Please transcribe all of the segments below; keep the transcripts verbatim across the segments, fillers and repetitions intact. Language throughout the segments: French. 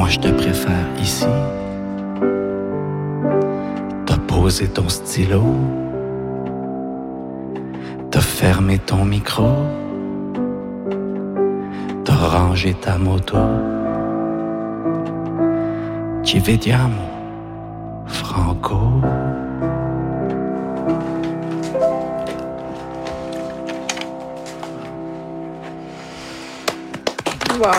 Moi je te préfère ici. T'as posé ton stylo, t'as fermé ton micro, t'as rangé ta moto. Ci vediamo, Franco. Wow.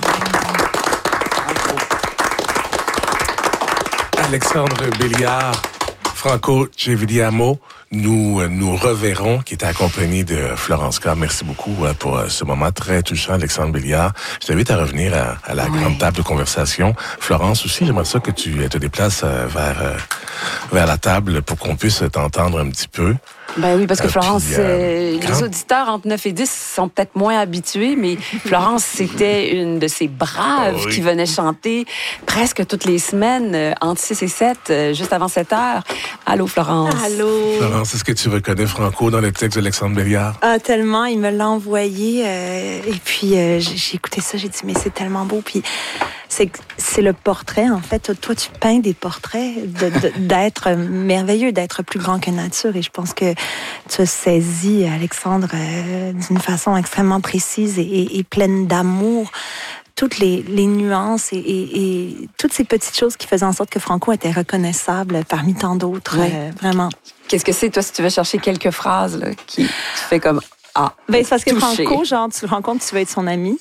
Alexandre Béliard, Franco Ci vediamo, nous nous reverrons, qui était accompagné de Florence K. Merci beaucoup pour ce moment très touchant, Alexandre Béliard. Je t'invite à revenir à, à la oui. grande table de conversation. Florence aussi, j'aimerais ça que tu te déplaces vers, vers la table pour qu'on puisse t'entendre un petit peu. Ben oui, parce que Florence, euh, puis, euh, les quand... auditeurs entre neuf et dix sont peut-être moins habitués, mais Florence, c'était une de ces braves oh oui. qui venait chanter presque toutes les semaines, euh, entre six et sept, euh, juste avant sept heures. Allô, Florence. Allô. Florence, est-ce que tu reconnais Franco dans le texte d'Alexandre Béliard? Ah, tellement. Il me l'a envoyé. Euh, et puis, euh, j'ai, j'ai écouté ça, j'ai dit, mais c'est tellement beau. Puis, c'est, c'est le portrait, en fait. Toi, tu peins des portraits de, de, d'être merveilleux, d'être plus grand que nature. Et je pense que tu as saisi, Alexandre, euh, d'une façon extrêmement précise et, et, et pleine d'amour, toutes les, les nuances et, et, et toutes ces petites choses qui faisaient en sorte que Franco était reconnaissable parmi tant d'autres. Oui. Euh, vraiment. Qu'est-ce que c'est, toi, si tu veux chercher quelques phrases là, qui tu fais comme... Ah, ben, c'est parce que touché. Franco, genre, tu le rencontres, tu veux être son ami.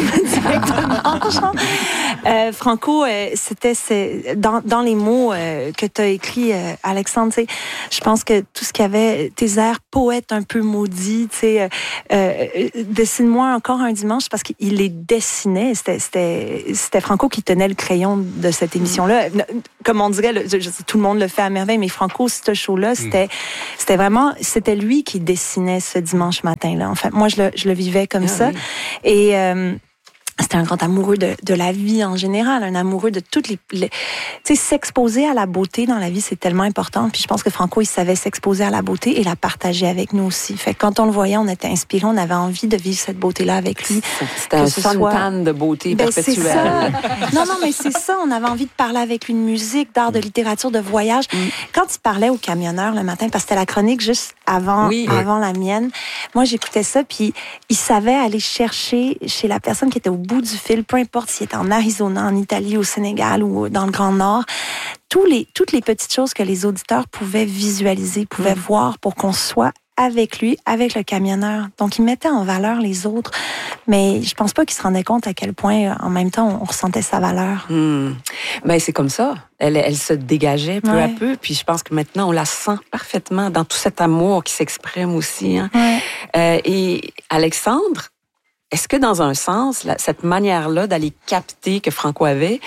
Directement, genre. Euh, Franco, euh, c'était c'est, dans, dans les mots euh, que tu as écrits, euh, Alexandre, tu sais, je pense que tout ce qu'il y avait, tes airs poètes un peu maudits, tu sais, euh, euh, dessine-moi encore un dimanche, parce qu'il les dessinait. C'était, c'était, c'était Franco qui tenait le crayon de cette émission-là. Comme on dirait, le, je, je, tout le monde le fait à merveille, mais Franco, ce show-là, c'était, mm. c'était vraiment, c'était lui qui dessinait ce dimanche matin. Là. En fait, moi, je le, je le vivais comme ah, ça. Oui. Et euh, c'était un grand amoureux de, de la vie en général, un amoureux de toutes les... les tu sais, s'exposer à la beauté dans la vie, c'est tellement important. Puis je pense que Franco, il savait s'exposer à la beauté et la partager avec nous aussi. Fait que quand on le voyait, on était inspirés, on avait envie de vivre cette beauté-là avec lui. C'était un fontane de beauté ben, perpétuelle. C'est ça. Non, non, mais c'est ça. On avait envie de parler avec lui de musique, d'art, de littérature, de voyage. Mm. Quand il parlait au camionneur le matin, parce que c'était la chronique juste avant, oui. avant la mienne, moi, j'écoutais ça, puis il savait aller chercher chez la personne qui était au bout du fil, peu importe s'il était en Arizona, en Italie, au Sénégal ou dans le Grand Nord, tous les, toutes les petites choses que les auditeurs pouvaient visualiser, pouvaient mmh. voir pour qu'on soit avec lui, avec le camionneur. Donc, il mettait en valeur les autres, mais je pense pas qu'il se rendait compte à quel point, en même temps, on, on ressentait sa valeur. Mmh. Ben, c'est comme ça. Elle, elle se dégageait peu ouais. à peu, puis je pense que maintenant, on la sent parfaitement dans tout cet amour qui s'exprime aussi. Hein. Ouais. Euh, et Alexandre, est-ce que dans un sens, la, cette manière-là d'aller capter que Franco avait,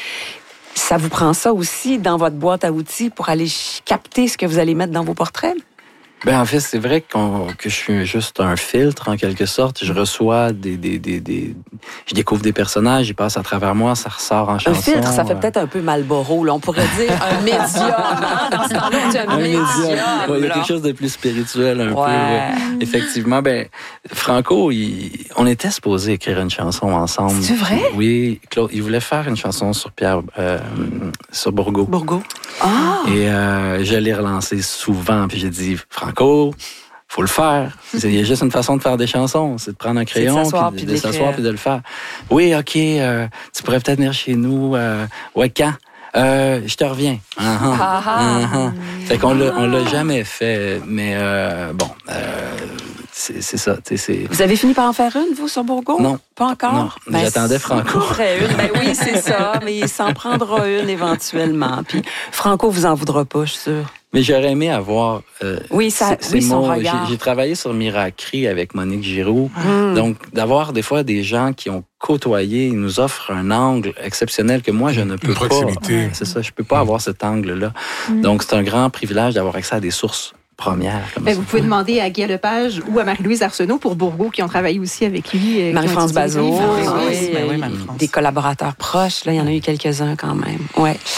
ça vous prend ça aussi dans votre boîte à outils pour aller capter ce que vous allez mettre dans vos portraits? Ben en fait, c'est vrai qu'on, que je suis juste un filtre, en quelque sorte. Je reçois des... des, des, des je découvre des personnages, ils passent à travers moi, ça ressort en chanson. Un filtre, ça fait peut-être un peu Marlboro, là. On pourrait dire un médium. Hein? Dans ce temps-là, on dit un, un médium. médium ouais, il y a quelque chose de plus spirituel, un ouais. peu. Ouais. Effectivement, ben Franco, il, on était supposé écrire une chanson ensemble. C'est vrai? Oui, Claude, il voulait faire une chanson sur Pierre, euh, sur Bourgault. Bourgault. Ah! Et euh, je l'ai relancé souvent, puis j'ai dit, Franco, faut le faire. Il y a juste une façon de faire des chansons, c'est de prendre un crayon, de s'asseoir, puis puis de, de, de s'asseoir, puis de le faire. Oui, OK, euh, tu pourrais peut-être venir chez nous. Euh, ouais, quand? Euh, je te reviens. Uh-huh. Uh-huh. Uh-huh. Fait qu'on l'a, on l'a jamais fait, mais euh, bon... Euh, C'est, c'est ça, tu sais, c'est... Vous avez fini par en faire une, vous, sur Bourgault? Non. Pas encore? Non, ben, j'attendais Franco. Une. Ben oui, c'est ça, mais il s'en prendra une éventuellement. Puis Franco vous en voudra pas, je suis sûre. Mais j'aurais aimé avoir... Euh, oui, ça, c'est, oui, c'est son mon, regard. J'ai, j'ai travaillé sur Miracri avec Monique Giroux. Mmh. Donc, d'avoir des fois des gens qui ont côtoyé, ils nous offrent un angle exceptionnel que moi, je ne peux Une pas... proximité. C'est ça, je peux pas mmh. avoir cet angle-là. Mmh. Donc, c'est un grand privilège d'avoir accès à des sources première. Ben, vous pouvez demander à Guy Lepage ou à Marie-Louise Arsenault pour Bourgault qui ont travaillé aussi avec lui. Marie-France Bazot, oui, oui, oui, oui, oui, Marie-France. Des collaborateurs proches, là, il y en a eu quelques-uns quand même. Ouais.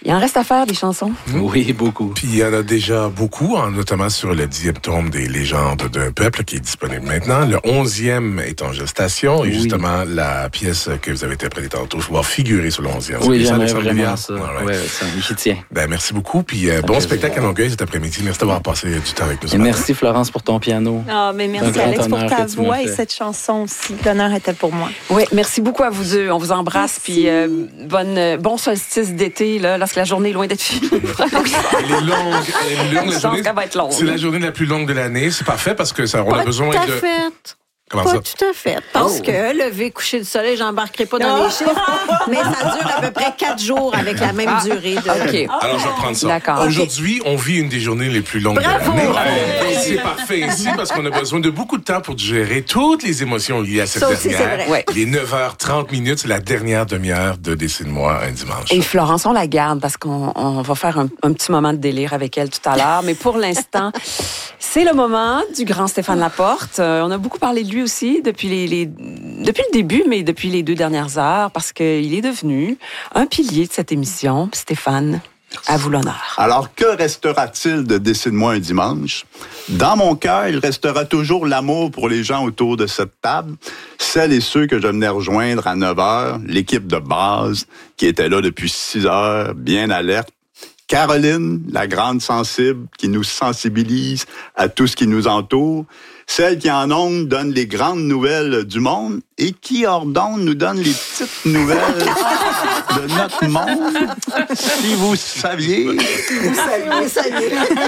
Il en reste à faire des chansons. Oui, beaucoup. Puis il y en a déjà beaucoup, hein, notamment sur le dixième tome des légendes d'un peuple qui est disponible maintenant. Le onzième est en gestation et oui. justement la pièce que vous avez interprétée tantôt va figurer sur le onzième. Oui, j'aimerais vraiment ça. Right. Ouais, ça, j'y tiens. Ben, merci beaucoup. Puis euh, bon spectacle à Longueuil cet après-midi. Merci d'avoir passé du temps avec nous. Et merci Florence pour ton piano. Ah, oh, mais merci Alex pour ta voix et cette chanson aussi. L'honneur était pour moi. Oui, merci beaucoup à vous deux. On vous embrasse. Merci. Puis euh, bonne, euh, bon solstice d'été, là, lorsque la journée est loin d'être finie. Elle est longue. Elle est longue. La journée, va être longue. C'est la journée la plus longue de l'année. C'est parfait parce que ça, on a besoin de... Fait. Comment pas ça? tout à fait. Parce oh. que lever, coucher du soleil, j'embarquerai pas dans oh. les chiffres, mais ça dure à peu près quatre jours avec la même ah. durée. De... Okay. Alors, je vais prendre ça. D'accord. Aujourd'hui, on vit une des journées les plus longues Bravo. de l'année. Ouais. C'est parfait ici parce qu'on a besoin de beaucoup de temps pour gérer toutes les émotions liées à cette ça dernière. Aussi, c'est vrai. Ouais. Les neuf heures trente minutes, c'est la dernière demi-heure de Dessine-moi un dimanche. Et Florence, on la garde parce qu'on on va faire un, un petit moment de délire avec elle tout à l'heure. Mais pour l'instant, c'est le moment du grand Stéphane Laporte. Euh, on a beaucoup parlé de lui aussi depuis les Les, depuis le début, mais depuis les deux dernières heures, parce qu'il est devenu un pilier de cette émission. Stéphane, à vous l'honneur. Alors, que restera-t-il de Dessine-moi un dimanche? Dans mon cœur, il restera toujours l'amour pour les gens autour de cette table, celles et ceux que je venais rejoindre à neuf heures, l'équipe de base qui était là depuis six heures, bien alerte. Caroline, la grande sensible, qui nous sensibilise à tout ce qui nous entoure. Celle qui, en ondes, donne les grandes nouvelles du monde et qui, hors d'ondes, nous donne les petites nouvelles de notre monde. Si vous saviez... Vous saviez, vous saviez.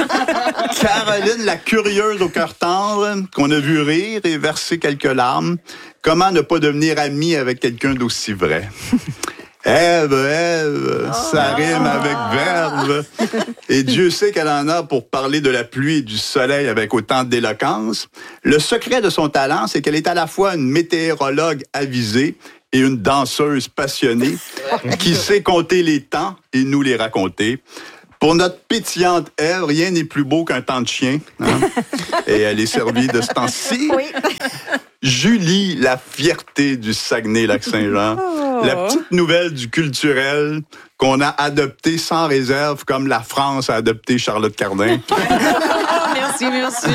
Caroline, la curieuse au cœur tendre, qu'on a vu rire et verser quelques larmes. Comment ne pas devenir ami avec quelqu'un d'aussi vrai? Ève, Ève, ça rime avec verve. Et Dieu sait qu'elle en a pour parler de la pluie et du soleil avec autant d'éloquence. Le secret de son talent, c'est qu'elle est à la fois une météorologue avisée et une danseuse passionnée qui sait compter les temps et nous les raconter. Pour notre pétillante Ève, rien n'est plus beau qu'un temps de chien. Hein? Et elle est servie de ce temps-ci. Oui. Julie, la fierté du Saguenay-Lac-Saint-Jean. Oh. La petite nouvelle du culturel qu'on a adoptée sans réserve, comme la France a adopté Charlotte Cardin. Merci, merci.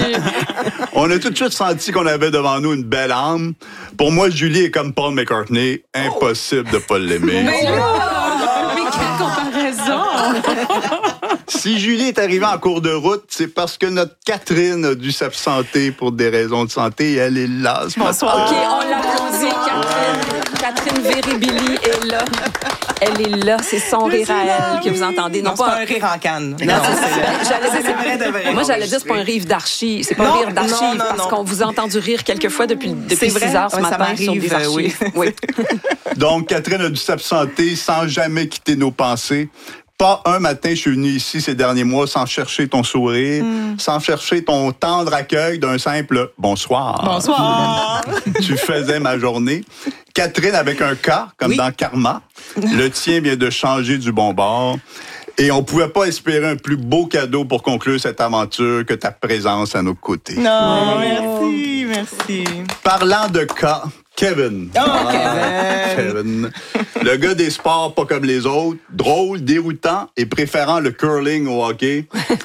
On a tout de suite senti qu'on avait devant nous une belle âme. Pour moi, Julie est comme Paul McCartney. Impossible de ne pas l'aimer. Mais là! Mais quelle comparaison! Si Julie est arrivée en cours de route, c'est parce que notre Catherine a dû s'absenter pour des raisons de santé et elle est là. Bonsoir. OK, on l'applaudit, Catherine. Catherine Véribili est là. Elle est là. C'est son rire à elle que vous entendez. Non, non pas... c'est pas un rire en canne. Non, non c'est j'allais dire, c'est vrai de vrai. Moi, j'allais dire, c'est pas un rire d'archives. C'est pas non, un rire d'archives parce non. qu'on vous a entendu rire quelques fois depuis, depuis six heures ce ouais, matin sur des archives. Oui. oui. Donc, Catherine a dû s'absenter sans jamais quitter nos pensées. Pas un matin, je suis venu ici ces derniers mois sans chercher ton sourire, mm. sans chercher ton tendre accueil d'un simple « bonsoir ». Bonsoir. Tu faisais ma journée. Catherine avec un K, comme oui. dans Karma. Le tien vient de changer du bon bord. Et on pouvait pas espérer un plus beau cadeau pour conclure cette aventure que ta présence à nos côtés. Non, merci, merci. Parlant de K, Kevin. Oh, ah, Kevin. Kevin. Le gars des sports pas comme les autres, drôle, déroutant et préférant le curling au hockey.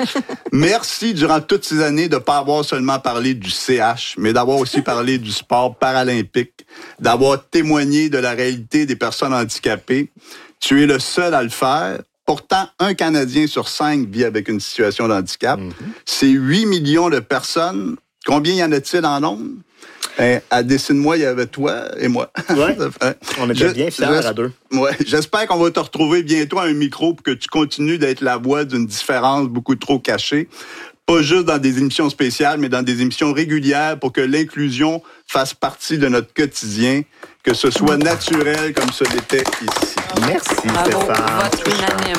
Merci durant toutes ces années de pas avoir seulement parlé du C H, mais d'avoir aussi parlé du sport paralympique, d'avoir témoigné de la réalité des personnes handicapées. Tu es le seul à le faire. Pourtant, un Canadien sur cinq vit avec une situation de handicap. Mm-hmm. C'est huit millions de personnes. Combien y en a-t-il en nombre? Ben, à Dessine-moi, il y avait toi et moi. Ouais. On était bien fiers à deux. Ouais. J'espère qu'on va te retrouver bientôt à un micro pour que tu continues d'être la voix d'une différence beaucoup trop cachée. Pas juste dans des émissions spéciales, mais dans des émissions régulières pour que l'inclusion fasse partie de notre quotidien, que ce soit naturel comme ce l'était ici. Merci, bravo, Stéphane. Votre unanime.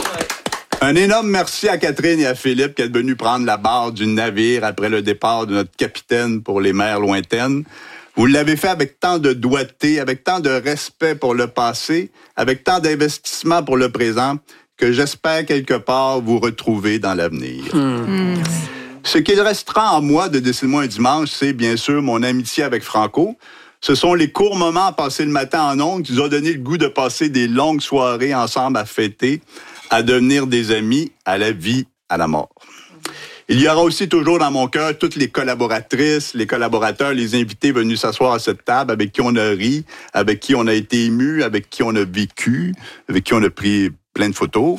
Un énorme merci à Catherine et à Philippe qui est venu prendre la barre du navire après le départ de notre capitaine pour les mers lointaines. Vous l'avez fait avec tant de doigté, avec tant de respect pour le passé, avec tant d'investissement pour le présent, que j'espère quelque part vous retrouver dans l'avenir. Mmh. Ce qu'il restera en moi de Dessine-moi un dimanche, c'est bien sûr mon amitié avec Franco. Ce sont les courts moments passés le matin en ondes qui nous ont donné le goût de passer des longues soirées ensemble à fêter, à devenir des amis, à la vie, à la mort. Il y aura aussi toujours dans mon cœur toutes les collaboratrices, les collaborateurs, les invités venus s'asseoir à cette table, avec qui on a ri, avec qui on a été ému, avec qui on a vécu, avec qui on a pris plein de photos.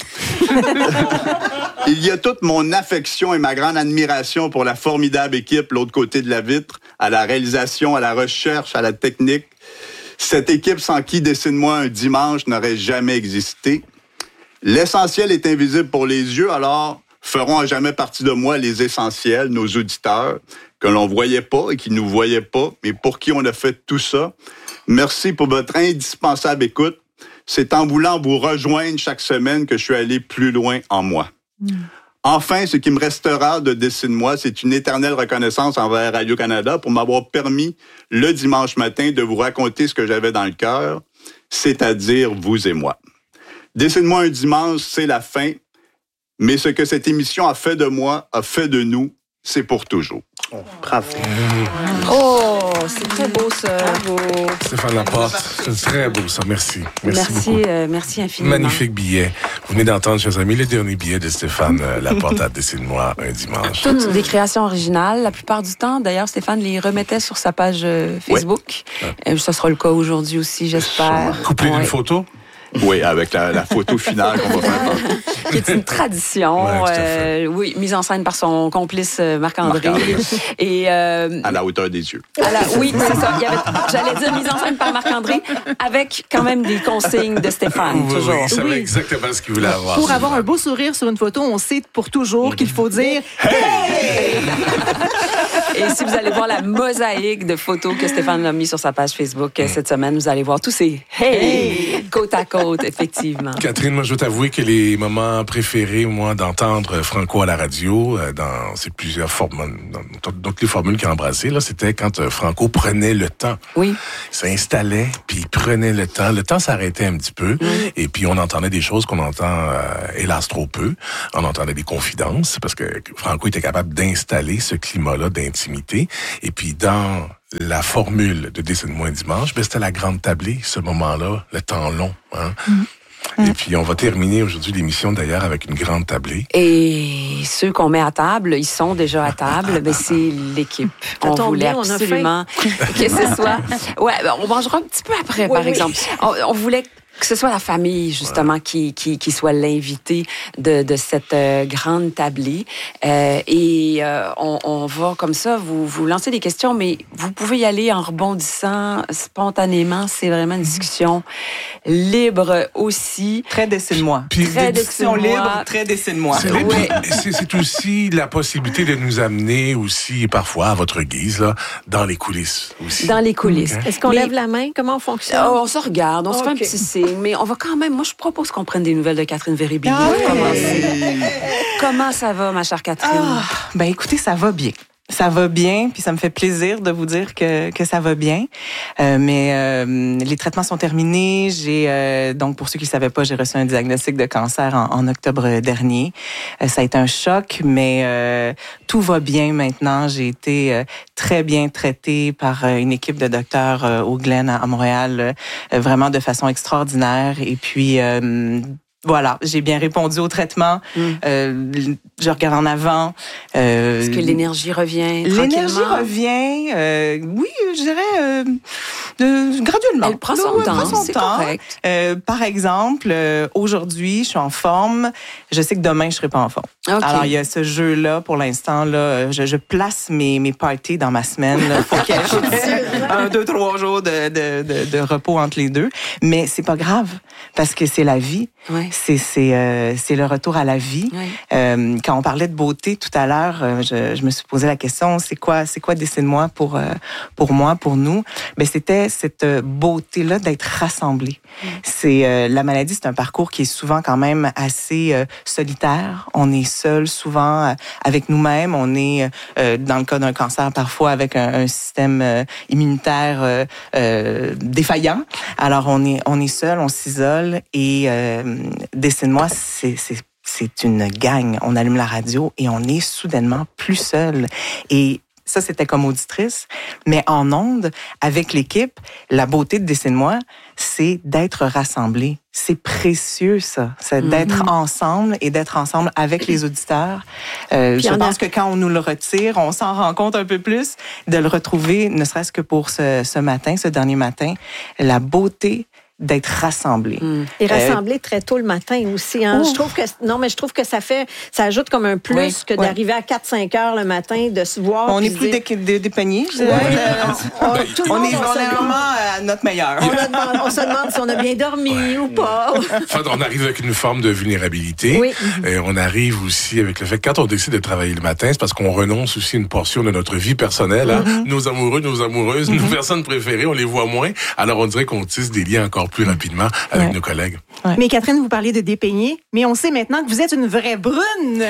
Il y a toute mon affection et ma grande admiration pour la formidable équipe l'autre côté de la vitre, à la réalisation, à la recherche, à la technique. Cette équipe sans qui Dessine-moi un dimanche n'aurait jamais existé. L'essentiel est invisible pour les yeux, alors feront à jamais partie de moi les essentiels, nos auditeurs, que l'on voyait pas et qui nous voyaient pas, mais pour qui on a fait tout ça. Merci pour votre indispensable écoute. C'est en voulant vous rejoindre chaque semaine que je suis allé plus loin en moi. Mm. Enfin, ce qui me restera de Dessine-moi, c'est une éternelle reconnaissance envers Radio-Canada pour m'avoir permis, le dimanche matin, de vous raconter ce que j'avais dans le cœur, c'est-à-dire vous et moi. Dessine-moi un dimanche, c'est la fin. Mais ce que cette émission a fait de moi, a fait de nous, c'est pour toujours. Oh, bravo. Oh, c'est très beau, ça. Bravo. Stéphane Laporte, c'est très beau, ça. Merci. Merci, merci beaucoup. Euh, merci infiniment. Magnifique billet. Vous venez d'entendre, chers amis, le dernier billet de Stéphane euh, Laporte à Dessine-moi un dimanche. Toutes des créations originales. La plupart du temps, d'ailleurs, Stéphane les remettait sur sa page euh, Facebook. Oui. Euh, ça sera le cas aujourd'hui aussi, j'espère. Couplé ouais. d'une photo? Oui, avec la, la photo finale qu'on va faire. Qui est une tradition, ouais, euh, oui, mise en scène par son complice Marc-André. Marc-André. Et euh, à la hauteur des yeux. À la, oui, c'est ça. Il y avait, j'allais dire mise en scène par Marc-André, avec quand même des consignes de Stéphane, oui, toujours. Oui, il savait oui. exactement ce qu'il voulait avoir. Pour avoir un beau sourire sur une photo, on sait pour toujours qu'il faut dire hey! Et si vous allez voir la mosaïque de photos que Stéphane a mis sur sa page Facebook mm. cette semaine, vous allez voir tous ces hey, hey! côte à côte, effectivement. Catherine, moi, je dois t'avouer que les moments préférés, moi, d'entendre Franco à la radio, dans ces plusieurs formules, dans toutes les formules qu'il a embrassées, là, c'était quand Franco prenait le temps. Oui. Il s'installait, puis il prenait le temps. Le temps s'arrêtait un petit peu, mm. et puis on entendait des choses qu'on entend, euh, hélas, trop peu. On entendait des confidences, parce que Franco était capable d'installer ce climat-là d'intimité. Et puis, dans la formule de Dessine-moi un dimanche, ben, c'était la grande tablée, ce moment-là, le temps long. Hein? Mm. Et puis, on va terminer aujourd'hui l'émission, d'ailleurs, avec une grande tablée. Et ceux qu'on met à table, ils sont déjà à table, mais c'est l'équipe. On voulait bien, absolument on que ce soit... Ouais, on mangera un petit peu après, oui, par oui. exemple. On, on voulait... que ce soit la famille, justement, ouais. qui, qui, qui soit l'invité de, de cette euh, grande tablée. Euh, et euh, on, on va, comme ça, vous, vous lancer des questions, mais vous pouvez y aller en rebondissant spontanément. C'est vraiment une discussion libre aussi. Très Dessine-moi. Puis, très discussion libre, très Dessine-moi. C'est, ouais. c'est, c'est aussi la possibilité de nous amener aussi, parfois, à votre guise, là, dans les coulisses aussi. Dans les coulisses. Okay. Est-ce qu'on mais, lève la main? Comment on fonctionne? Oh, on se regarde, on okay. se fait un petit signe. Mais on va quand même, moi je propose qu'on prenne des nouvelles de Catherine Véry-Billier. Ah oui. Comment ça va, ma chère Catherine? Ah, ben écoutez, ça va bien. Ça va bien, puis ça me fait plaisir de vous dire que que ça va bien. Euh, mais euh, les traitements sont terminés. J'ai euh, donc pour ceux qui ne savaient pas, j'ai reçu un diagnostic de cancer en, en octobre dernier. Euh, ça a été un choc, mais euh, tout va bien maintenant. J'ai été euh, très bien traitée par euh, une équipe de docteurs euh, au Glen à, à Montréal, euh, vraiment de façon extraordinaire. Et puis euh, Voilà, j'ai bien répondu au traitement. Mm. Euh, je regarde en avant. Euh, Est-ce que l'énergie revient L'énergie revient, euh, oui, je dirais euh, euh, graduellement. Elle prend son oui, temps, prend son c'est temps. correct. Euh, par exemple, euh, aujourd'hui, je suis en forme. Je sais que demain, je serai pas en forme. Okay. Alors, il y a ce jeu-là, pour l'instant, là, je, je place mes, mes parties dans ma semaine. Il faut qu'il y ait un, deux, trois jours de, de, de, de repos entre les deux. Mais c'est pas grave, parce que c'est la vie. Ouais. C'est, c'est, euh, c'est le retour à la vie. Ouais. Euh, quand on parlait de beauté tout à l'heure, euh, je, je me suis posé la question, c'est quoi, c'est quoi Dessine-moi pour, euh, pour moi, pour nous? Ben, c'était cette beauté-là d'être rassemblés. Mm. C'est, euh, la maladie, c'est un parcours qui est souvent quand même assez euh, solitaire. On est seul souvent euh, avec nous-mêmes. On est, euh, dans le cas d'un cancer, parfois avec un, un système euh, immunitaire euh, euh, défaillant. Alors, on est, on est seul, on s'isole et euh, Dessine-moi, c'est, c'est, c'est une gang. On allume la radio et on est soudainement plus seul. Et ça, c'était comme auditrice. Mais en ondes, avec l'équipe, la beauté de Dessine-moi, c'est d'être rassemblés. C'est précieux, ça. C'est mm-hmm. d'être ensemble et d'être ensemble avec les auditeurs. Euh, je pense a... que quand on nous le retire, on s'en rend compte un peu plus de le retrouver, ne serait-ce que pour ce, ce matin, ce dernier matin. La beauté d'être rassemblés. Mmh. Et rassemblés euh, très tôt le matin aussi. Hein? Je trouve que non, mais je trouve que ça fait, ça ajoute comme un plus oui, que oui. d'arriver à quatre cinq heures le matin, de se voir. On n'est plus dire... dé- dé- dépeignés. Ouais, euh, on, on, tout on, est, on, on est vraiment à notre meilleur. On, demande, on se demande si on a bien dormi ouais. ou pas. Enfin, on arrive avec une forme de vulnérabilité. Oui. Et on arrive aussi avec le fait que quand on décide de travailler le matin, c'est parce qu'on renonce aussi une portion de notre vie personnelle. Hein? Mm-hmm. Nos amoureux, nos amoureuses, mm-hmm. nos personnes préférées, on les voit moins. Alors on dirait qu'on tisse des liens encore plus rapidement avec ouais. nos collègues. Ouais. Mais Catherine, vous parlez de dépeigner, mais on sait maintenant que vous êtes une vraie brune. Oui,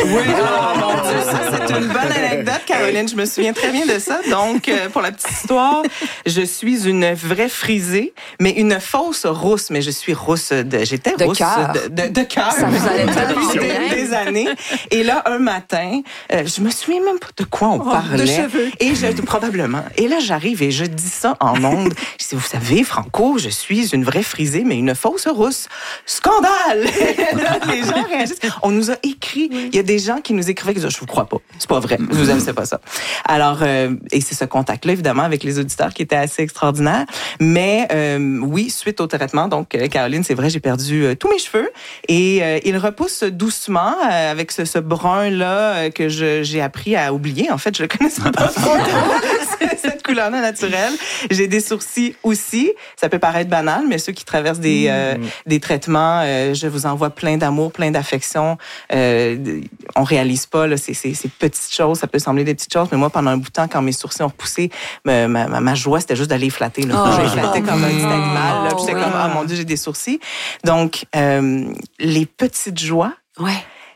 oh, mon Dieu, ça c'est une bonne anecdote, Caroline. Je me souviens très bien de ça. Donc, euh, pour la petite histoire, je suis une vraie frisée, mais une fausse rousse. Mais je suis rousse, de, j'étais de rousse cœur. de, de, de cœur. Ça vous allait depuis des, des années. Et là, un matin, euh, je me souviens même pas de quoi on oh, parlait. De cheveux. Et je, probablement. Et là, j'arrive et je dis ça en ondes. Je dis, vous savez, Franco, je suis une vraie frisée, mais une fausse rousse. Scandale! Là, les gens réagissent. On nous a écrit. Il y a des gens qui nous écrivaient qui disaient, je vous crois pas. C'est pas vrai. Vous aimez, c'est pas ça. Alors, euh, et c'est ce contact-là, évidemment, avec les auditeurs qui était assez extraordinaire. Mais, euh, oui, suite au traitement, donc, euh, Caroline, c'est vrai, j'ai perdu euh, tous mes cheveux et euh, ils repoussent doucement euh, avec ce, ce brun-là euh, que je, j'ai appris à oublier. En fait, je le connaissais pas trop. Cette couleur-là naturelle. J'ai des sourcils aussi. Ça peut paraître banal, mais ceux qui traversent des, euh, des traitements, euh, je vous envoie plein d'amour, plein d'affection. Euh, on réalise pas là, ces, ces, ces petites choses. Ça peut sembler des petites choses, mais moi, pendant un bout de temps, quand mes sourcils ont repoussé, ma, ma, ma joie, c'était juste d'aller flatter. Là. Oh, je les flattais comme un petit animal. Là, puis j'étais comme, ah mon Dieu, j'ai des sourcils. Donc, euh, les petites joies. Ouais.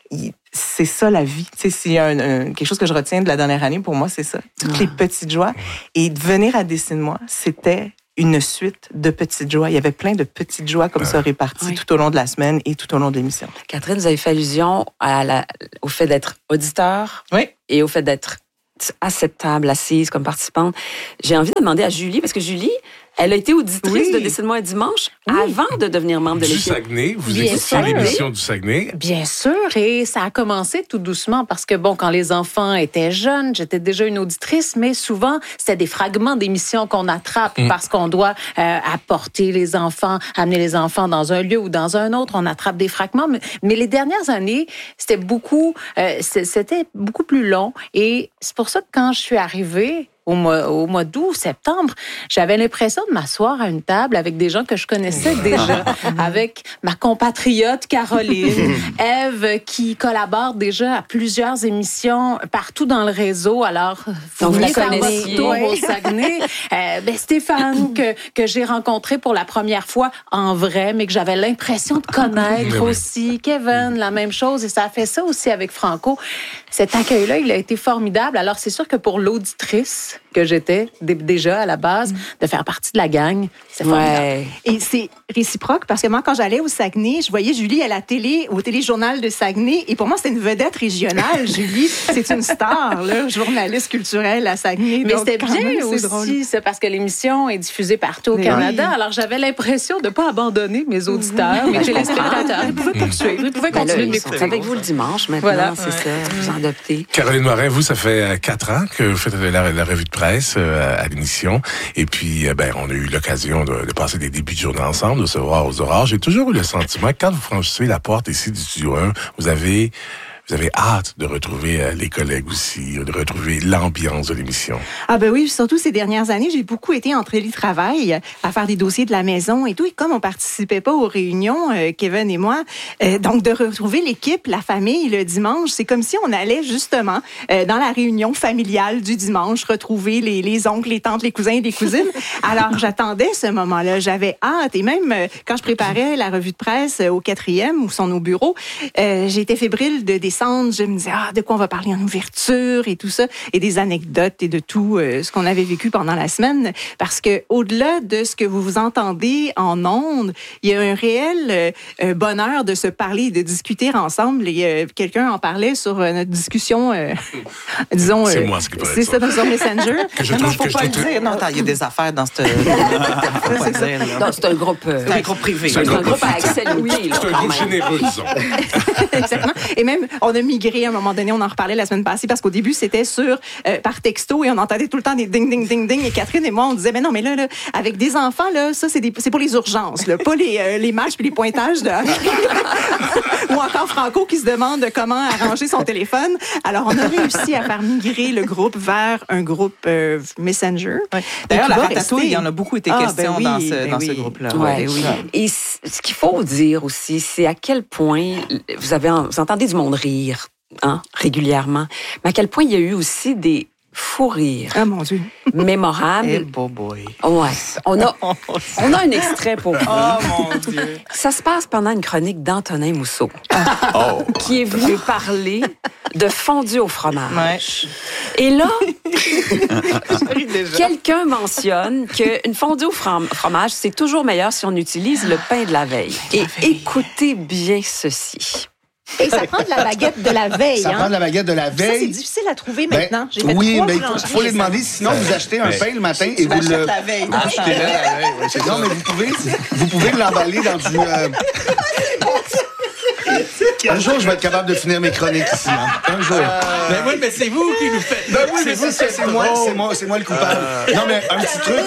C'est ça la vie. Tu sais, s'il y a un, un, quelque chose que je retiens de la dernière année, pour moi, c'est ça. Toutes ah. les petites joies. Et de venir à Dessine-moi, c'était une suite de petites joies. Il y avait plein de petites joies comme ça réparties oui. tout au long de la semaine et tout au long de l'émission. Catherine, vous avez fait allusion à la, au fait d'être auditeur oui. et au fait d'être à cette table, assise comme participante. J'ai envie de demander à Julie, parce que Julie, elle a été auditrice oui. de Dessine-moi un dimanche oui. avant de devenir membre de l'équipe. Du Saguenay, vous écoutez l'émission du Saguenay. Bien sûr, et ça a commencé tout doucement parce que, bon, quand les enfants étaient jeunes, j'étais déjà une auditrice, mais souvent, c'était des fragments d'émissions qu'on attrape mm. parce qu'on doit euh, apporter les enfants, amener les enfants dans un lieu ou dans un autre. On attrape des fragments, mais, mais les dernières années, c'était beaucoup, euh, c'était beaucoup plus long et c'est pour ça que quand je suis arrivée, Au mois, au mois d'août, septembre, j'avais l'impression de m'asseoir à une table avec des gens que je connaissais déjà, avec ma compatriote Caroline, Ève, qui collabore déjà à plusieurs émissions partout dans le réseau. Alors, vous, vous la connaissez au Saguenay. Euh, ben, Stéphane, que, que j'ai rencontré pour la première fois en vrai, mais que j'avais l'impression de connaître aussi. Kevin, la même chose. Et ça a fait ça aussi avec Franco. Cet accueil-là, il a été formidable. Alors, c'est sûr que pour l'auditrice que j'étais d- déjà à la base, de faire partie de la gang, c'est formidable. Ouais. Et c'est réciproque parce que moi, quand j'allais au Saguenay, je voyais Julie à la télé, au téléjournal de Saguenay, et pour moi, c'était une vedette régionale. Julie, c'est une star, là, journaliste culturelle à Saguenay. Mais donc, c'était bien même, aussi, c'est, drôle. c'est parce que l'émission est diffusée partout au Mais Canada. Oui. Alors, j'avais l'impression de ne pas abandonner mes auditeurs, mes téléspectateurs. Ils pouvaient poursuivre, ils pouvaient continuer de m'écouter. Ils sont avec vous le dimanche maintenant, voilà. c'est ouais. ça, vous en adoptez. Caroline Morin, vous, ça fait quatre ans que vous faites la, la revue de presse euh, à l'émission. Et puis, euh, ben, on a eu l'occasion de, de passer des débuts de journée ensemble, de se voir aux aurores. J'ai toujours eu le sentiment que quand vous franchissez la porte ici du studio un, vous avez... Vous avez hâte de retrouver euh, les collègues aussi, de retrouver l'ambiance de l'émission. Ah ben oui, surtout ces dernières années, j'ai beaucoup été en télétravail à faire des dossiers de la maison et tout. Et comme on participait pas aux réunions, euh, Kevin et moi, euh, donc de retrouver l'équipe, la famille le dimanche, c'est comme si on allait justement euh, dans la réunion familiale du dimanche retrouver les, les oncles, les tantes, les cousins et les cousines. Alors j'attendais ce moment-là, j'avais hâte. Et même euh, quand je préparais la revue de presse euh, au quatrième ou sont nos bureaux, euh, j'étais fébrile de décider Alexandre, je me disais, ah, de quoi on va parler en ouverture et tout ça, et des anecdotes et de tout euh, ce qu'on avait vécu pendant la semaine. Parce que au-delà de ce que vous vous entendez en ondes, il y a un réel euh, bonheur de se parler et de discuter ensemble. Et euh, quelqu'un en parlait sur euh, notre discussion, euh, disons... C'est euh, moi ce qui parlait c'est ça. ça, sur Messenger. Que je Non, trouve faut que je pas le trouve- dire. Non, attends, il y a des affaires dans ce... C'est ça. Non, c'est un groupe... euh, C'est un groupe privé. C'est un c'est un groupe groupe à accès limité, là, C'est un quand groupe même. généreux, disons. Exactement. Et même, on a migré à un moment donné, on en reparlait la semaine passée, parce qu'au début, c'était sur euh, par texto et on entendait tout le temps des ding, ding, ding, ding. Et Catherine et moi, on disait, mais non, mais là, là avec des enfants, là, ça, c'est, des, c'est pour les urgences, là, pas les, euh, les matchs puis les pointages. De... Ou encore Franco qui se demande comment arranger son téléphone. Alors, on a réussi à faire migrer le groupe vers un groupe euh, Messenger. Ouais. Et D'ailleurs, qui la va ratatouille, rester. il y en a beaucoup été Ah, question ben oui, dans ce, ben dans oui. ce groupe-là. Ouais. Ben oui. Et c- ce qu'il faut dire aussi, c'est à quel point vous avez, vous entendez du monde rire, hein, régulièrement, mais à quel point il y a eu aussi des fous rires Ah, mon Dieu. mémorables. Eh, beau boy. Ouais. On a, on a un extrait pour vous. Oh, mon Dieu. Ça se passe pendant une chronique d'Antonin Mousseau, Oh. qui est venu parler de fondue au fromage. Ouais. Et là, Je ris déjà. quelqu'un mentionne qu'une fondue au from- fromage, c'est toujours meilleur si on utilise le pain de la veille. Et écoutez bien ceci. Et ça prend de la baguette de la veille. Ça hein. prend de la baguette de la Ça, c'est veille. difficile à trouver Ben, maintenant. J'ai fait oui, trois mais il boulangeries faut les demander. récemment. Sinon, vous achetez un Mais- pain le matin et Tu vous l'achètes le... la veille. Vous achetez la veille, ouais, c'est ça. Non, mais vous pouvez, vous pouvez l'emballer dans du... euh, Un jour, je vais être capable de finir mes chroniques ici. Hein. Un jour. Mais oui, mais c'est vous qui nous faites. Ben oui, mais c'est ça, c'est moi, c'est moi, c'est moi le coupable. Non, mais un petit truc.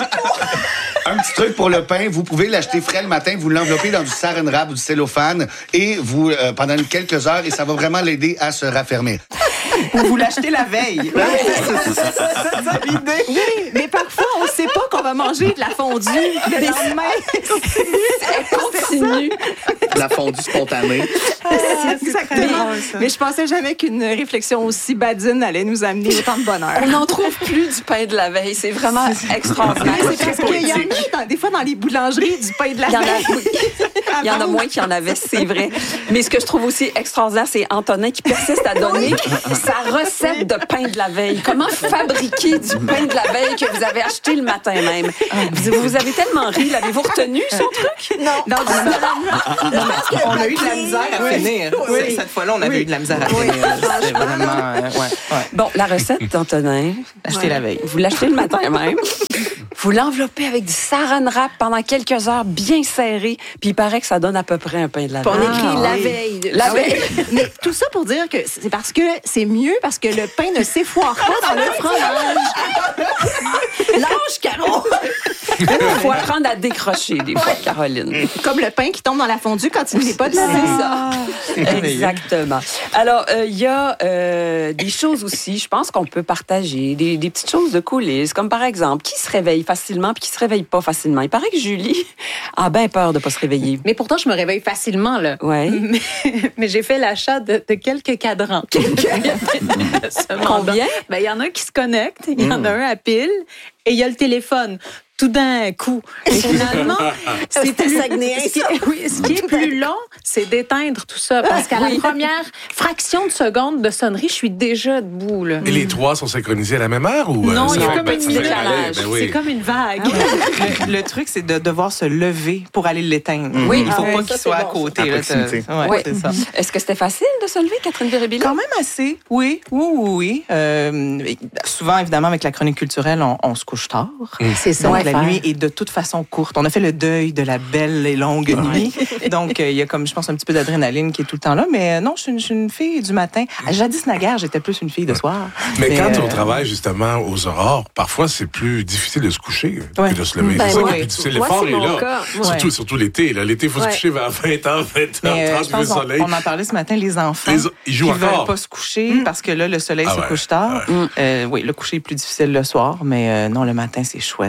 Un petit truc pour le pain, vous pouvez l'acheter frais le matin, vous l'enveloppez dans du saran wrap ou du cellophane et vous euh, pendant quelques heures et ça va vraiment l'aider à se raffermir. Ou vous l'achetez la veille. C'est ça, c'est ça l'idée. Oui, mais parfois, on ne sait pas qu'on va manger de la fondue le lendemain. Elle continue. La fondue spontanée. Exactement. Mais je pensais jamais qu'une réflexion aussi badine allait nous amener autant de bonheur. On n'en trouve plus du pain de la veille. C'est vraiment extraordinaire. C'est parce qu'il y en a dans- des fois dans les boulangeries du pain de la Il y en a, veille. oui. Il y en a moins qu'il y en avait, c'est vrai. Mais ce que je trouve aussi extraordinaire, c'est Antonin qui persiste à donner sa recette de pain de la veille. Comment fabriquer du pain de la veille que vous avez acheté le matin même? Vous, vous avez tellement ri. L'avez-vous retenu, son truc? Non, non, On a eu de la misère à finir. Oui. Cette fois-là, on avait Oui. eu de la misère à finir. C'était vraiment... euh, ouais, ouais. Bon, la recette d'Antonin, Acheter la veille. vous l'achetez le matin même. Vous l'enveloppez avec du saran wrap pendant quelques heures bien serré, puis il paraît que ça donne à peu près un pain de la veille. On écrit Ah, la oui. veille. La Ah oui. veille. Mais tout ça pour dire que c'est parce que c'est mieux parce que le pain ne s'effoire pas dans le fromage. Lâche, Caro! Il faut apprendre à décrocher des fois, Caroline. Comme le pain qui tombe dans la fondue quand il n'est pas de la veille. C'est ça. Exactement. Alors, euh, il y a euh, des choses aussi, je pense qu'on peut partager, des, des petites choses de coulisses, comme par exemple, qui se réveille facilement puis qui se réveille pas facilement. Il paraît que Julie a bien peur de pas se réveiller. Mais pourtant, je me réveille facilement, là. Ouais. Mais, mais j'ai fait l'achat de, de quelques cadrans. Combien? Ben, il y en a un qui se connecte, il y en a un à pile, et il y a le téléphone. Tout d'un coup. Et finalement, c'est C'était plus- saguenéen, ce qui, ça. oui, ce qui est plus long, c'est d'éteindre tout ça. Parce qu'à Oui. la première fraction de seconde de sonnerie, je suis déjà debout, là. Et les trois sont synchronisés à la même heure ou euh, Non, ça il y a fait- comme ben, une ça fait décalage. aller, ben oui. C'est comme une vague. Le, le truc, c'est de devoir se lever pour aller l'éteindre. Oui. Il faut Ah pas ouais, qu'il ça, c'est soit à bon, côté. ça. là, Proximité. t'as- ouais, Oui. c'est ça. Est-ce que c'était facile de se lever, Catherine Viribilla? Quand même assez, oui, oui, oui, oui. Euh, et souvent, évidemment, avec la chronique culturelle, on, on se couche tard. C'est ça. Donc, la l'affaire. nuit est de toute façon courte. On a fait le deuil de la belle et longue nuit. Donc, euh, il y a comme, je pense, un petit peu d'adrénaline qui est tout le temps là. Mais euh, non, je suis une, je suis une fille du matin. Jadis, naguère, j'étais plus une fille de soir. Mais quand euh, on travaille justement aux aurores, parfois c'est plus difficile de se coucher Ouais. que de se lever. Ben c'est ça qui ouais. est plus difficile. Moi, L'effort c'est est mon là. cas. Surtout, Ouais. surtout l'été. là. L'été, il faut se Ouais. coucher vers vingt heures, vingt Mais heures, euh, trente je pense le qu'on soleil. on en parlait ce matin, les enfants Les- ils jouent qui encore. veulent pas se coucher parce que là, le soleil Ah se ouais. couche tard. Ouais. Euh, oui, le coucher est plus difficile le soir, mais euh, non, le matin, c'est chouette. Là, le,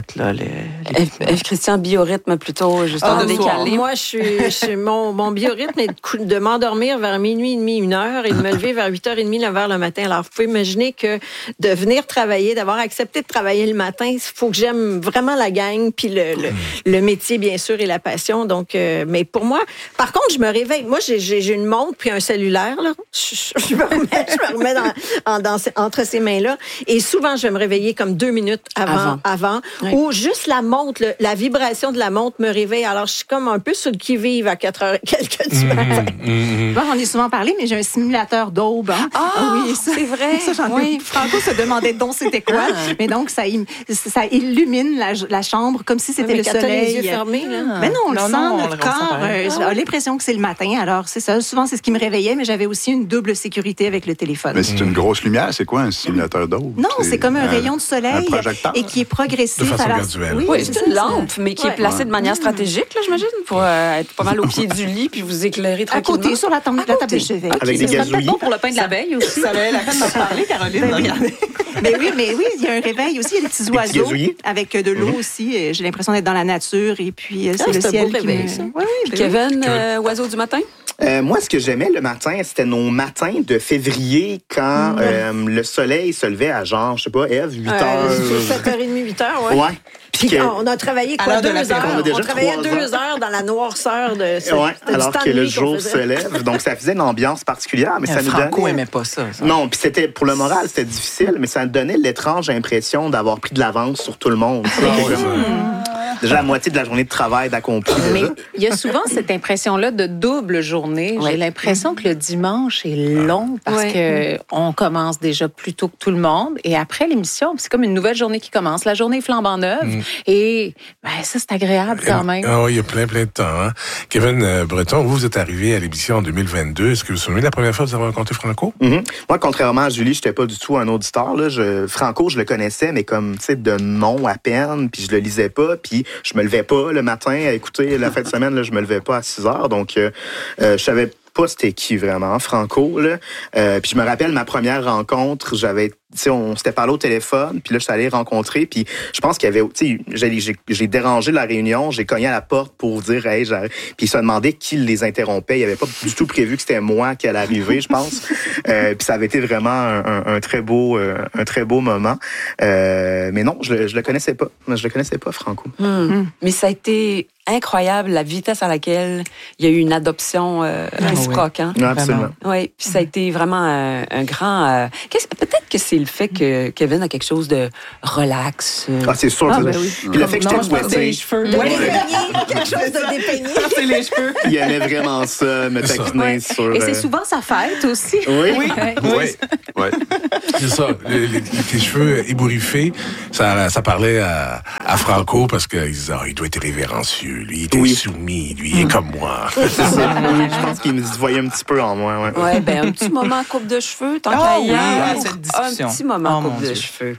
les... F. Christian, biorhythme plutôt, justement, Ah, décalé. moi, moi, je suis, je suis- mon, mon biorhythme est de, cou- de m'endormir vers minuit et demi, une heure, et de me lever vers huit heures trente, neuf heures le matin. Alors, vous pouvez imaginer que de venir travailler, d'avoir accepté de travailler le matin, il faut que j'aime vraiment la gang, puis le, le, le métier, bien sûr, et la passion. Donc, euh, mais pour moi, par contre, je me réveille. Moi, j'ai, j'ai, j'ai une montre puis un cellulaire, là. Je, je- je me remets, je me remets dans, en- dans ces- entre ces mains-là. Et souvent, je vais me réveiller comme deux minutes avant, Avant. avant, Oui. ou juste la montre, le- la vibration de la montre me réveille. Alors, je suis comme un peu sur le qui-vive à quatre heures et quelques du matin. Bon, on est souvent parlé, mais j'ai un simulateur d'aube. Hein. Ah, oui, ça, c'est vrai. Ça, j'en ai- Oui. Franco se demandait donc c'était quoi. Mais donc, ça, im- ça illumine la, la chambre comme si c'était Oui, mais le quand t'as soleil. les yeux fermés, là. Mais non, on le Non, sent, non, on notre le ressent corps. pareil. euh, J'ai l'impression que c'est le matin. Alors, c'est ça. Souvent, c'est ce qui me réveillait, mais j'avais aussi une double sécurité avec le téléphone. Mais c'est une grosse lumière. C'est quoi un simulateur d'aube? Non, c'est comme un rayon de soleil un projecteur. et qui est progressif. De façon Alors, graduelle. Oui, c'est ça, une ça- lampe, mais qui Ouais. est placée de manière stratégique, là, j'imagine, pour euh, être pas mal au pied du lit puis vous éclairer À tranquillement. côté, sur la, table- la table de chevet. Avec des C'est peut-être gazouillis. bon pour le pain de la veille aussi. Ça valait la peine d'en parler, Caroline. Regardez. Mais oui, mais oui, il y a un réveil aussi. Il y a des petits petits oiseaux gazouillis. avec euh, de l'eau aussi. Euh, J'ai l'impression d'être dans la nature et puis euh, c'est Ah, le c'est un ciel beau qui réveil, me... ça. Oui, oui, ben oui. Kevin, euh, oiseau du matin? Euh, moi, ce que j'aimais le matin, c'était nos matins de février quand euh, le soleil se levait à genre, je sais pas, Ève, huit heures. sept heures trente, huit heures, ouais. Ouais. Puis que- on a travaillé À quoi, l'heure de deux l'apéro, heures? on a déjà On travaillait trois deux heures. heures dans la noirceur de ce, Ouais, c'était du alors temps que de le nuit qu'on jour faisait. se lève. Donc, ça faisait une ambiance particulière, mais ça nous Franco donnait... aimait pas ça. ça. Non, puis c'était pour le moral, c'était difficile, mais ça donnait l'étrange impression d'avoir pris de l'avance sur tout le monde. Ah, ouais, ça. Déjà la moitié de la journée de travail d'accompli. Mais déjà. il y a souvent cette impression-là de double journée. J'ai Ouais. l'impression que le dimanche est long parce Ouais. que on commence déjà plus tôt que tout le monde. Et après l'émission, c'est comme une nouvelle journée qui commence. La journée est flambant neuve. Et ben, ça, c'est agréable quand même. Ah oui, il y a plein, plein de temps. Hein? Kevin euh, Breton, vous, vous êtes arrivé à l'émission en deux mille vingt-deux. Est-ce que vous vous souvenez de la première fois que vous avez rencontré Franco? Mhm. Moi, contrairement à Julie, j'étais pas du tout un auditeur. Là. Je, Franco, je le connaissais, mais comme, tu sais, de nom à peine, puis je le lisais pas, puis je me levais pas le matin à écouter la fin de semaine, là, je me levais pas à six heures, donc euh, euh, je savais pas c'était qui vraiment, Franco. Là. Euh, puis je me rappelle ma première rencontre, j'avais, tu sais, on s'était parlé au téléphone, puis là, je suis allé rencontrer, puis je pense qu'il y avait, tu sais, j'ai, j'ai, j'ai dérangé la réunion, j'ai cogné à la porte pour dire, hey, j'arrive. Puis il se demandait qui les interrompait. Il avait pas du tout prévu que c'était moi qui allait arriver, je pense. Euh, puis ça avait été vraiment un, un, un très beau, euh, un très beau moment. Euh, mais non, je, le- je le connaissais pas. Je le connaissais pas, Franco. Hmm. Mais ça a été incroyable, la vitesse à laquelle il y a eu une adoption euh, réciproque. Hein? Non, absolument. Oui, puis ça a été vraiment un, un grand... euh, qu'est-ce- peut-être que c'est le fait que Kevin a quelque chose de relax. euh. Ah, c'est sûr. Ah, c'est- ben oui. Puis le fait que Non, j'étais je pense que c'est les fouetté, cheveux. De Ouais. dépeigner, quelque chose de dépeigné. C'est les cheveux. il aimait vraiment ça, me C'est ça. taquiner Ouais. sur... Et c'est euh, souvent sa fête aussi. Oui. Ouais. Oui, ouais. C'est ça. Les, les- tes cheveux ébouriffés, ça, ça parlait à, à Franco parce qu'il disait, ah, il doit être révérencieux. Lui, il est Oui. soumis. Lui, il est comme moi. C'est ça. Oui, je pense qu'il me voyait un petit peu en moi. Ouais. Ouais, ben un petit moment coupe de cheveux, tant Ah qu'à y oui, aller. à cette discussion. Un petit moment Oh, mon coupe de Dieu. cheveux.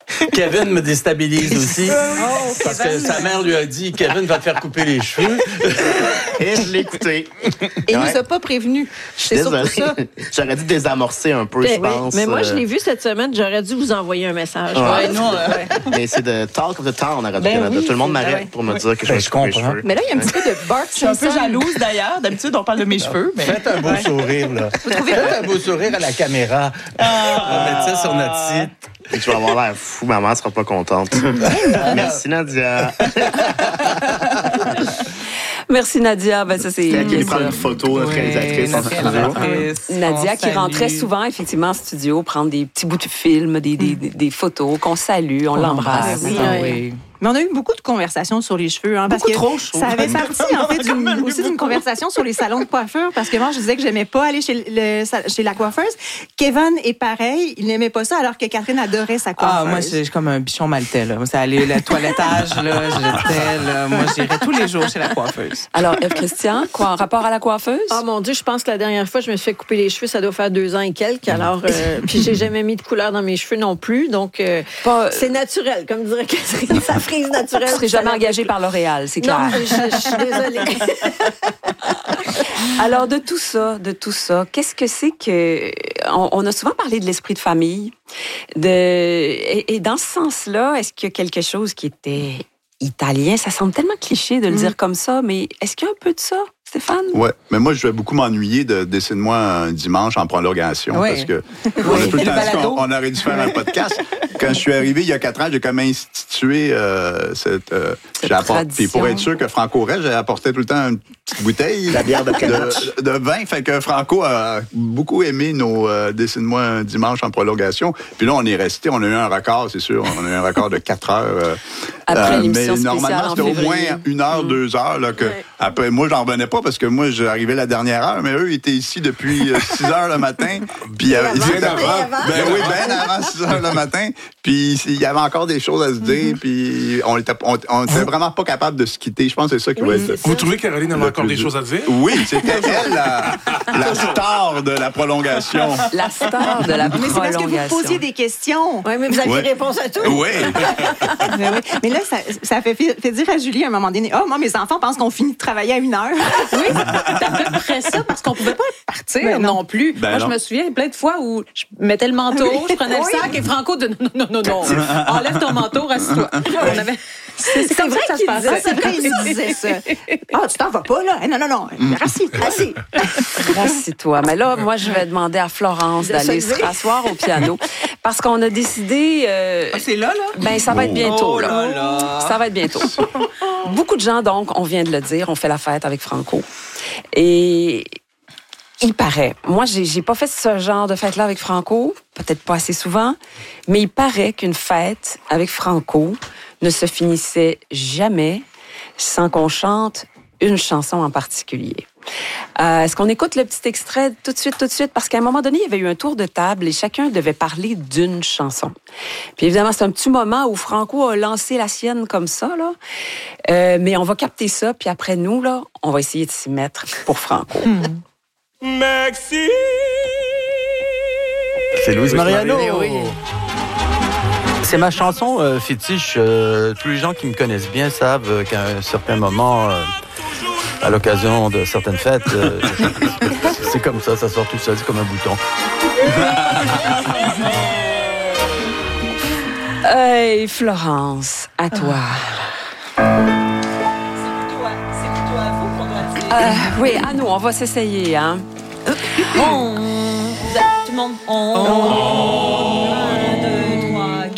Kevin me déstabilise aussi. Parce que sa mère lui a dit, Kevin va te faire couper les cheveux. Et je l'ai écouté. Et il Ouais. nous a pas prévenus. C'est Désolé. surtout ça. J'aurais dû désamorcer un peu, Mais, je pense. mais moi, je euh, l'ai vu cette semaine, j'aurais dû vous envoyer un message. Ouais. Ouais. Non, ouais. Mais c'est de Talk of the Town à Radio-Canada. Ben oui, Tout le monde c'est- m'arrête ouais. pour me dire que je Ben, me je suis coupé les comprends. cheveux. Mais là, il y a un petit peu de Bart Je suis un peu Simpson. jalouse d'ailleurs. D'habitude, on parle de mes cheveux. Mais... Faites un beau sourire, là. Faites un beau sourire à la caméra. On va mettre ça sur notre site. Et tu vas avoir l'air fou, maman sera pas contente. Merci Nadia. Merci Nadia. Ben, ça, c'est C'est elle qui lui prend une photo, notre réalisatrice en studio. Nadia qui rentrait souvent effectivement en studio prendre des petits bouts de film, des, des, des, des photos qu'on salue, on, l'embrasse. oui, Ah oui. oui. Mais on a eu beaucoup de conversations sur les cheveux. Hein, parce Beaucoup que trop, je trouve. ça avait parti en fait d'une- aussi d'une conversation sur les salons de coiffure. Parce que moi, je disais que j'aimais pas aller chez, le, chez la coiffeuse. Kevin est pareil, il n'aimait pas ça alors que Catherine adorait sa coiffeuse. Ah, moi, j'ai comme un bichon maltais, là. Ça allait, le toilettage, là, j'étais, là. Moi, j'irais tous les jours chez la coiffeuse. Alors, Ève Christian, quoi, en rapport à la coiffeuse? Ah mon Dieu, je pense que la dernière fois, je me suis fait couper les cheveux, ça doit faire deux ans et quelques. Alors, euh, puis j'ai jamais mis de couleur dans mes cheveux non plus. Donc, euh, Pas- c'est naturel, comme dirait Catherine, ça frise naturelle. Tu serais jamais engagé par L'Oréal, c'est clair. Non, je, je suis désolée. Alors, de tout ça, de tout ça, qu'est-ce que c'est que... On, on a souvent parlé de l'esprit de famille. De, et, et dans ce sens-là, est-ce qu'il y a quelque chose qui était italien. Ça semble tellement cliché de le mm. dire comme ça, mais est-ce qu'il y a un peu de ça, Stéphane? Oui, mais moi, je vais beaucoup m'ennuyer de Dessine-moi un dimanche en prolongation, ouais. parce que oui. on a tout le temps on, on aurait dû faire un podcast. Quand je suis arrivé il y a quatre ans, j'ai comme institué euh, cette, euh, cette tradition. Puis pour être sûr que Franco reste, j'ai apporté tout le temps une petite bouteille La bière de, de, de vin. Fait que Franco a beaucoup aimé nos euh, Dessine-moi un dimanche en prolongation. Puis là, on est resté, on a eu un record, c'est sûr, on a eu un record de quatre heures. Euh, Après euh, l'émission mais normalement, c'était au moins une heure, mmh. deux heures. Là, que, ouais. Après, moi, j'en revenais pas parce que moi, j'arrivais la dernière heure, mais eux, ils étaient ici depuis six heures le matin. Puis, euh, ils étaient avant. Ben oui, bien avant six heures le matin. Puis, il y avait encore des choses à se dire. Mm-hmm. Puis, on était, on, on était vraiment pas capable de se quitter. Je pense que c'est ça qui oui, va être. Vous trouvez que Caroline avait encore des choses à dire? Oui, c'était elle, la, la star de la prolongation. La star de la prolongation. Mais c'est parce que vous posiez des questions. Oui, mais vous aviez ouais. réponse à tout. Oui. mais, oui. mais là, ça, ça fait, fait dire à Julie à un moment donné, « Ah, oh, moi, mes enfants pensent qu'on finit de travailler à une heure. » Oui, c'est à peu près ça, parce qu'on pouvait pas partir ben non. non plus. Ben Moi, non. je me souviens plein de fois où je mettais le manteau, oui. je prenais oui. le sac et Franco de non, non, non, non, enlève ton manteau, reste-toi. On avait... C'est, c'est comme vrai ça que ça se passait. C'est vrai qu'il disait ça. Ah, tu t'en vas pas, là? Non, non, non. Rassis, rassis. Rassis-toi. Mais là, moi, je vais demander à Florence de d'aller se rasseoir au piano. Parce qu'on a décidé... Euh, ah, c'est là, là? Ben, ça va être bientôt, oh, là. là, là. Ça va être bientôt. Beaucoup de gens, donc, on vient de le dire, on fait la fête avec Franco. Et... il paraît. Moi, j'ai, j'ai pas fait ce genre de fête-là avec Franco, peut-être pas assez souvent, mais il paraît qu'une fête avec Franco ne se finissait jamais sans qu'on chante une chanson en particulier. Euh, est-ce qu'on écoute le petit extrait tout de suite, tout de suite? Parce qu'à un moment donné, il y avait eu un tour de table et chacun devait parler d'une chanson. Puis évidemment, c'est un petit moment où Franco a lancé la sienne comme ça, là. Euh, mais on va capter ça, puis après nous, là, on va essayer de s'y mettre pour Franco. Hmm. Merci. C'est Louise Mariano. Oui. C'est ma chanson euh, fétiche. Euh, tous les gens qui me connaissent bien savent euh, qu'à un certain moment, euh, à l'occasion de certaines fêtes, euh, c'est comme ça, ça sort tout seul, c'est comme un bouton. Hey, Florence, à toi. Euh, oui, à nous, on va s'essayer, hein. On, tout le monde, on.